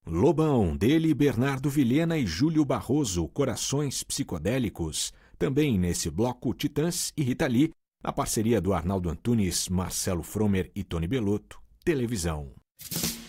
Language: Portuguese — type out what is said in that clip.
Lobão, dele Bernardo Vilhena e Júlio Barroso, Corações Psicodélicos. Também nesse bloco Titãs e Rita Lee, na parceria do Arnaldo Antunes, Marcelo Fromer e Tony Bellotto, Televisão.